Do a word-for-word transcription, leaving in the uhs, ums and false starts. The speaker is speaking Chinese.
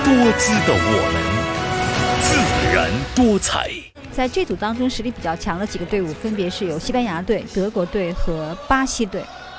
多姿的我们，自然多彩。 在这组当中，实力比较强的几个队伍分别是有西班牙队、德国队和巴西队。